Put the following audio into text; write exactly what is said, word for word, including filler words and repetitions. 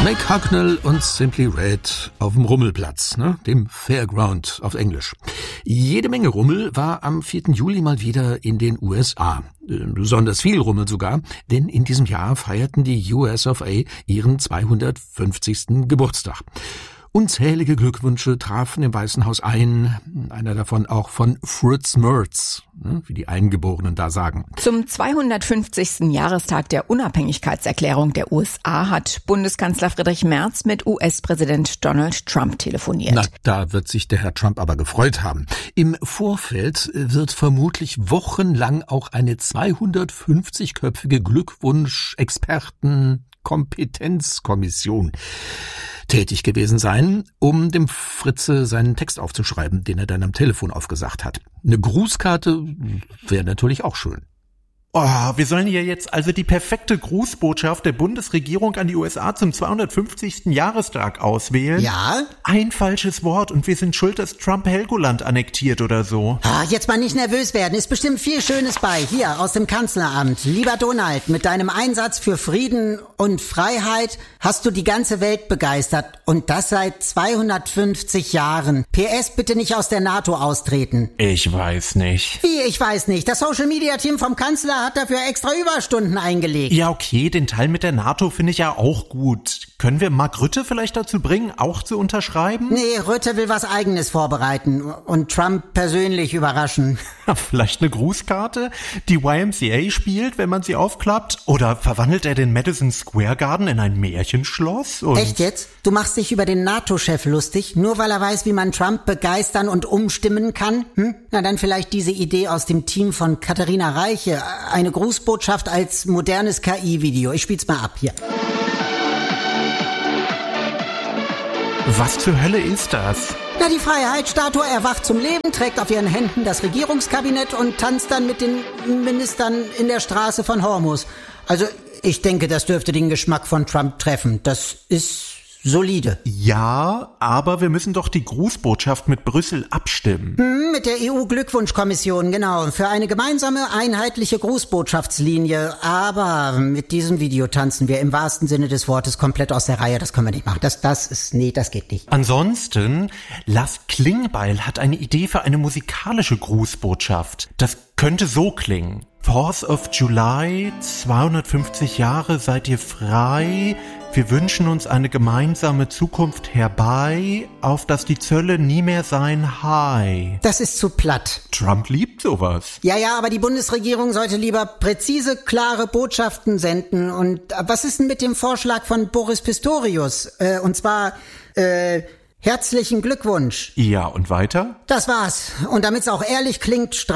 Mick Hucknall und Simply Red auf dem Rummelplatz, ne, dem Fairground auf Englisch. Jede Menge Rummel war am vierten Juli mal wieder in den U S A. Besonders viel Rummel sogar, denn in diesem Jahr feierten die U S of A ihren zweihundertfünfzigsten Geburtstag. Unzählige Glückwünsche trafen im Weißen Haus ein, einer davon auch von Fritz Merz, wie die Eingeborenen da sagen. Zum zweihundertfünfzigsten Jahrestag der Unabhängigkeitserklärung der U S A hat Bundeskanzler Friedrich Merz mit U S-Präsident Donald Trump telefoniert. Na, da wird sich der Herr Trump aber gefreut haben. Im Vorfeld wird vermutlich wochenlang auch eine zweihundertfünfzigköpfige Glückwunsch-Experten-Kompetenzkommission tätig gewesen sein, um dem Fritze seinen Text aufzuschreiben, den er dann am Telefon aufgesagt hat. Eine Grußkarte wäre natürlich auch schön. Oh, wir sollen ja jetzt also die perfekte Grußbotschaft der Bundesregierung an die U S A zum zweihundertfünfzigsten Jahrestag auswählen? Ja? Ein falsches Wort und wir sind schuld, dass Trump Helgoland annektiert oder so. Ah, jetzt mal nicht nervös werden, ist bestimmt viel Schönes bei. Hier, aus dem Kanzleramt. Lieber Donald, mit deinem Einsatz für Frieden und Freiheit hast du die ganze Welt begeistert. Und das seit zweihundertfünfzig Jahren. P S, bitte nicht aus der NATO austreten. Ich weiß nicht. Wie, ich weiß nicht? Das Social-Media-Team vom Kanzler hat dafür extra Überstunden eingelegt. Ja, okay, den Teil mit der NATO finde ich ja auch gut. Können wir Mark Rutte vielleicht dazu bringen, auch zu unterschreiben? Nee, Rutte will was Eigenes vorbereiten und Trump persönlich überraschen. Vielleicht eine Grußkarte, die Y M C A spielt, wenn man sie aufklappt? Oder verwandelt er den Madison Square Garden in ein Märchenschloss? Und Echt jetzt? Du machst dich über den NATO-Chef lustig, nur weil er weiß, wie man Trump begeistern und umstimmen kann? Hm? Na dann vielleicht diese Idee aus dem Team von Katharina Reiche. Eine Grußbotschaft als modernes K I-Video. Ich spiel's mal ab hier. Was zur Hölle ist das? Na, die Freiheitsstatue erwacht zum Leben, trägt auf ihren Händen das Regierungskabinett und tanzt dann mit den Ministern in der Straße von Hormuz. Also, ich denke, das dürfte den Geschmack von Trump treffen. Das ist solide. Ja, aber wir müssen doch die Grußbotschaft mit Brüssel abstimmen. Hm, mit der E U-Glückwunschkommission, genau. Für eine gemeinsame, einheitliche Grußbotschaftslinie. Aber mit diesem Video tanzen wir im wahrsten Sinne des Wortes komplett aus der Reihe. Das können wir nicht machen. Das, das ist, nee, das geht nicht. Ansonsten, Lars Klingbeil hat eine Idee für eine musikalische Grußbotschaft. Das könnte so klingen. Fourth of July, zweihundertfünfzig Jahre seid ihr frei. Wir wünschen uns eine gemeinsame Zukunft herbei, auf dass die Zölle nie mehr sein high. Das ist zu platt. Trump liebt sowas. Ja, ja, aber die Bundesregierung sollte lieber präzise, klare Botschaften senden. Und was ist denn mit dem Vorschlag von Boris Pistorius? Äh, und zwar, äh, herzlichen Glückwunsch. Ja, und weiter? Das war's. Und damit's auch ehrlich klingt,